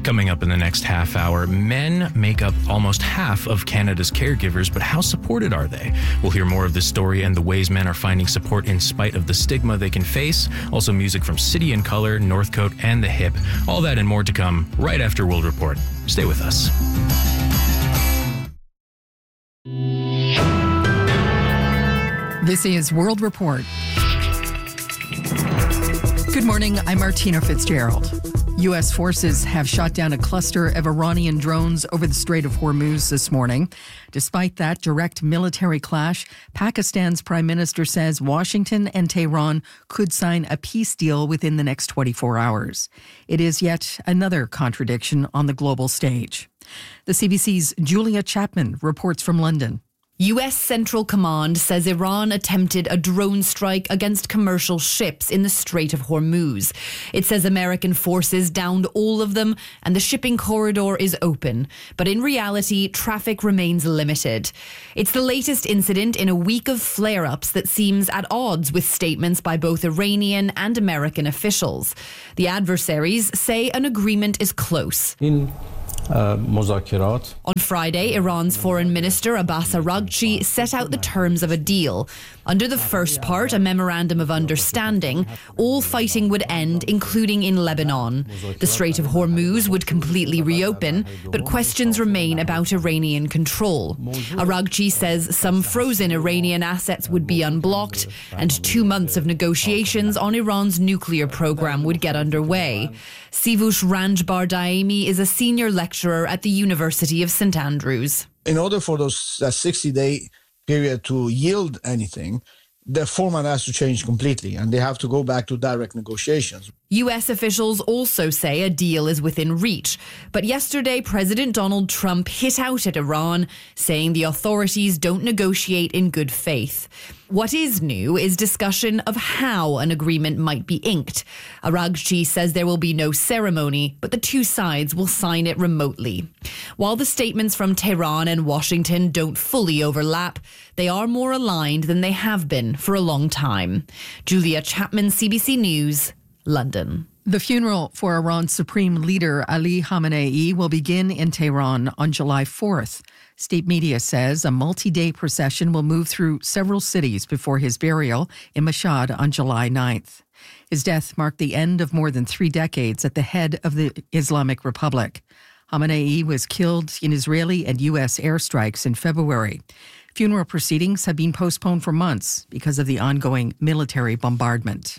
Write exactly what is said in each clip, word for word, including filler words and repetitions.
Coming up in the next half hour, men make up almost half of Canada's caregivers, but how supported are they? We'll hear more of this story and the ways men are finding support in spite of the stigma they can face. Also music from City and Colour, Northcote, and The Hip. All that and more to come right after World Report. Stay with us. This is World Report. Good morning, I'm Martina Fitzgerald. U S forces have shot down a cluster of Iranian drones over the Strait of Hormuz this morning. Despite that direct military clash, Pakistan's Prime Minister says Washington and Tehran could sign a peace deal within the next twenty-four hours. It is yet another contradiction on the global stage. The C B C's Julia Chapman reports from London. U S Central Command says Iran attempted a drone strike against commercial ships in the Strait of Hormuz. It says American forces downed all of them and the shipping corridor is open. But in reality, traffic remains limited. It's the latest incident in a week of flare-ups that seems at odds with statements by both Iranian and American officials. The adversaries say an agreement is close. In Uh, On Friday, Iran's Foreign Minister Abbas Araghchi set out the terms of a deal. Under the first part, a memorandum of understanding, all fighting would end, including in Lebanon. The Strait of Hormuz would completely reopen, but questions remain about Iranian control. Araghchi says some frozen Iranian assets would be unblocked, and two months of negotiations on Iran's nuclear program would get underway. Sivush Ranjbar Daimi is a senior lecturer at the University of Saint Andrews. In order for those that sixty-day period to yield anything, the format has to change completely, and they have to go back to direct negotiations. U S officials also say a deal is within reach. But yesterday, President Donald Trump hit out at Iran, saying the authorities don't negotiate in good faith. What is new is discussion of how an agreement might be inked. Araghchi says there will be no ceremony, but the two sides will sign it remotely. While the statements from Tehran and Washington don't fully overlap, they are more aligned than they have been for a long time. Julia Chapman, C B C News, London. The funeral for Iran's supreme leader Ali Khamenei will begin in Tehran on July fourth. State media says a multi-day procession will move through several cities before his burial in Mashhad on July ninth. His death marked the end of more than three decades at the head of the Islamic Republic. Khamenei was killed in Israeli and U S airstrikes in February. Funeral proceedings have been postponed for months because of the ongoing military bombardment.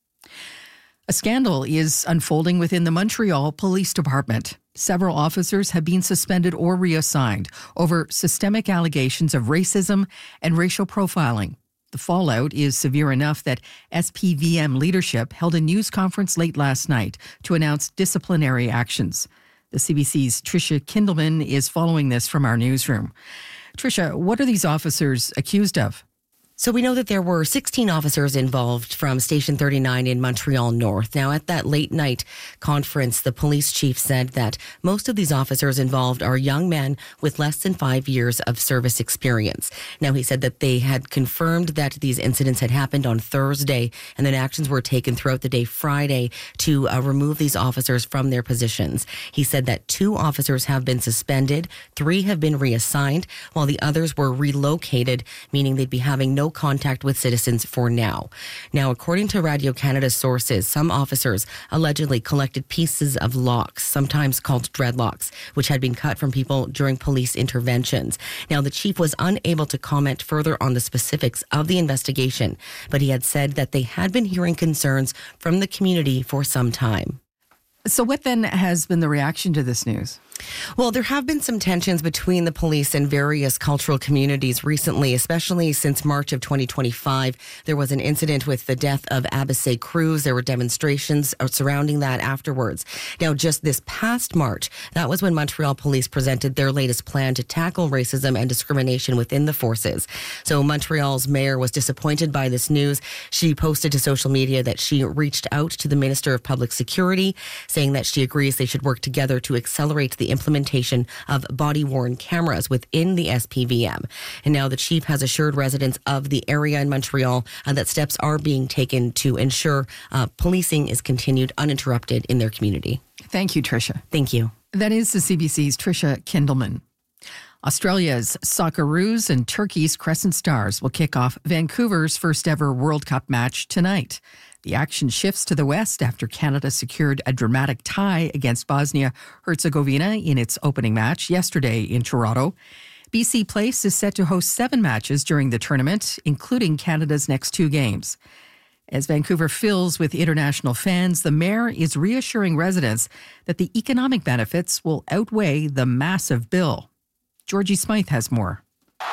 A scandal is unfolding within the Montreal Police Department. Several officers have been suspended or reassigned over systemic allegations of racism and racial profiling. The fallout is severe enough that S P V M leadership held a news conference late last night to announce disciplinary actions. The C B C's Tricia Kindleman is following this from our newsroom. Tricia, what are these officers accused of? So we know that there were sixteen officers involved from Station thirty-nine in Montreal North. Now, at that late night conference, the police chief said that most of these officers involved are young men with less than five years of service experience. Now, he said that they had confirmed that these incidents had happened on Thursday and that actions were taken throughout the day Friday to uh, remove these officers from their positions. He said that two officers have been suspended, three have been reassigned, while the others were relocated, meaning they'd be having no contact with citizens for now. Now, according to Radio-Canada sources, some officers allegedly collected pieces of locks, sometimes called dreadlocks, which had been cut from people during police interventions. Now, the chief was unable to comment further on the specifics of the investigation, but he had said that they had been hearing concerns from the community for some time. So what then has been the reaction to this news? Well, there have been some tensions between the police and various cultural communities recently, especially since March of twenty twenty-five. There was an incident with the death of Abbasseh Cruz. There were demonstrations surrounding that afterwards. Now, just this past March, that was when Montreal police presented their latest plan to tackle racism and discrimination within the forces. So Montreal's mayor was disappointed by this news. She posted to social media that she reached out to the Minister of Public Security, saying that she agrees they should work together to accelerate the implementation of body-worn cameras within the S P V M. And now the chief has assured residents of the area in Montreal uh, that steps are being taken to ensure uh, policing is continued uninterrupted in their community. Thank you, Tricia. Thank you. That is the C B C's Tricia Kindelman. Australia's Socceroos and Turkey's Crescent Stars will kick off Vancouver's first ever World Cup match tonight. The action shifts to the west after Canada secured a dramatic tie against Bosnia-Herzegovina in its opening match yesterday in Toronto. B C Place is set to host seven matches during the tournament, including Canada's next two games. As Vancouver fills with international fans, the mayor is reassuring residents that the economic benefits will outweigh the massive bill. Georgie Smythe has more.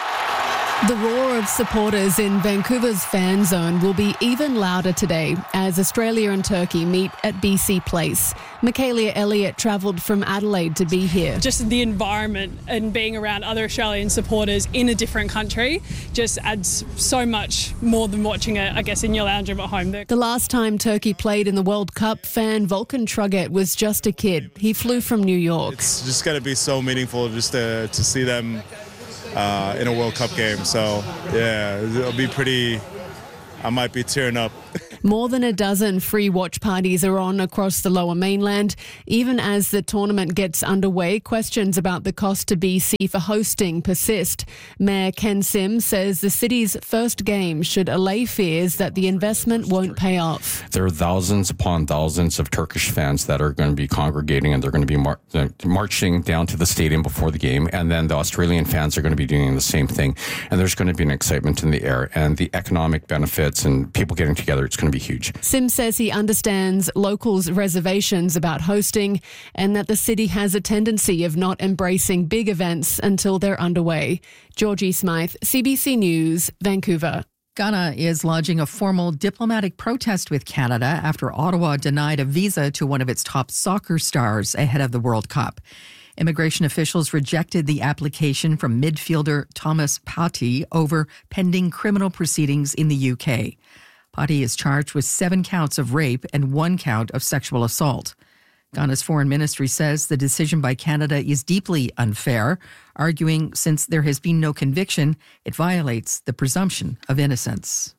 The roar of supporters in Vancouver's fan zone will be even louder today as Australia and Turkey meet at B C Place. Michaela Elliott travelled from Adelaide to be here. Just the environment and being around other Australian supporters in a different country just adds so much more than watching it, I guess, in your lounge room at home. The last time Turkey played in the World Cup, fan Volkan Truget was just a kid. He flew from New York. It's just going to be so meaningful just to, to see them Uh, in a World Cup game. So, yeah, it'll be pretty, I might be tearing up. More than a dozen free watch parties are on across the Lower Mainland. Even as the tournament gets underway, questions about the cost to B C for hosting persist. Mayor Ken Sim says the city's first game should allay fears that the investment won't pay off. There are thousands upon thousands of Turkish fans that are going to be congregating, and they're going to be mar- marching down to the stadium before the game, and then the Australian fans are going to be doing the same thing, and there's going to be an excitement in the air, and the economic benefits and people getting together, it's going to be huge. Sim says he understands locals' reservations about hosting and that the city has a tendency of not embracing big events until they're underway. Georgie Smythe, C B C News, Vancouver. Ghana is lodging a formal diplomatic protest with Canada after Ottawa denied a visa to one of its top soccer stars ahead of the World Cup. Immigration officials rejected the application from midfielder Thomas Partey over pending criminal proceedings in the U K. Partey is charged with seven counts of rape and one count of sexual assault. Ghana's foreign ministry says the decision by Canada is deeply unfair, arguing since there has been no conviction, it violates the presumption of innocence.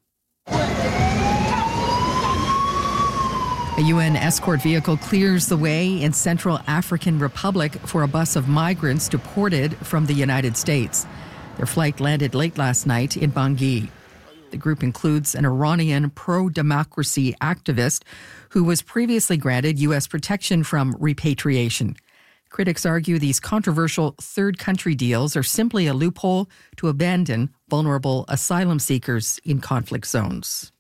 A U N escort vehicle clears the way in Central African Republic for a bus of migrants deported from the United States. Their flight landed late last night in Bangui. The group includes an Iranian pro-democracy activist who was previously granted U S protection from repatriation. Critics argue these controversial third country deals are simply a loophole to abandon vulnerable asylum seekers in conflict zones.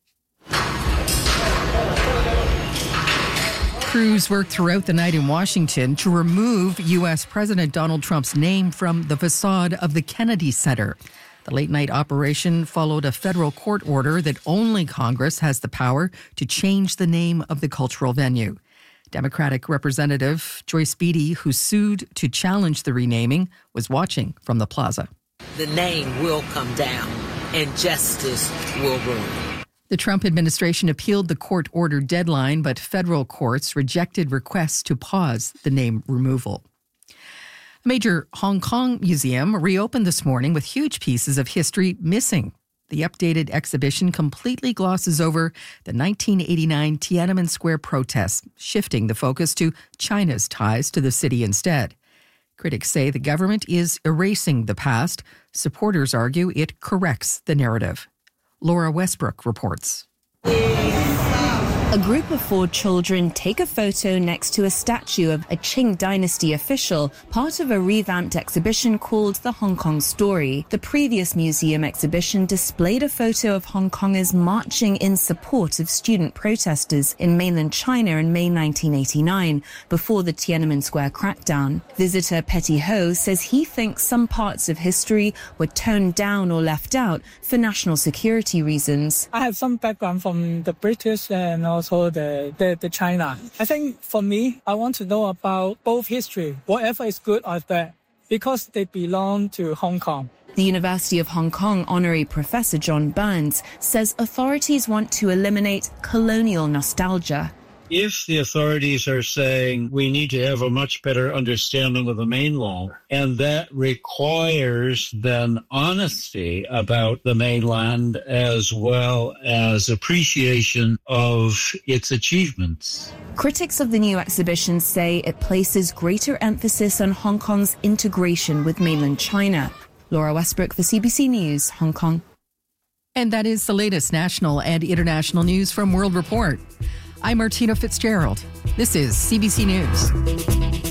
Crews worked throughout the night in Washington to remove U S President Donald Trump's name from the facade of the Kennedy Center. The late-night operation followed a federal court order that only Congress has the power to change the name of the cultural venue. Democratic Representative Joyce Beatty, who sued to challenge the renaming, was watching from the plaza. The name will come down and justice will rule. The Trump administration appealed the court order deadline, but federal courts rejected requests to pause the name removal. A major Hong Kong museum reopened this morning with huge pieces of history missing. The updated exhibition completely glosses over the nineteen eighty-nine Tiananmen Square protests, shifting the focus to China's ties to the city instead. Critics say the government is erasing the past. Supporters argue it corrects the narrative. Laura Westbrook reports. A group of four children take a photo next to a statue of a Qing dynasty official, part of a revamped exhibition called The Hong Kong Story. The previous museum exhibition displayed a photo of Hong Kongers marching in support of student protesters in mainland China in May nineteen eighty-nine, before the Tiananmen Square crackdown. Visitor Petty Ho says he thinks some parts of history were toned down or left out for national security reasons. I have some background from the British and also the, the, the China. I think for me, I want to know about both history, whatever is good or bad, because they belong to Hong Kong. The University of Hong Kong honorary professor John Burns says authorities want to eliminate colonial nostalgia. If the authorities are saying we need to have a much better understanding of the mainland, and that requires then honesty about the mainland as well as appreciation of its achievements. Critics of the new exhibition say it places greater emphasis on Hong Kong's integration with mainland China. Laura Westbrook for C B C News, Hong Kong. And that is the latest national and international news from World Report. I'm Martina Fitzgerald. This is C B C News.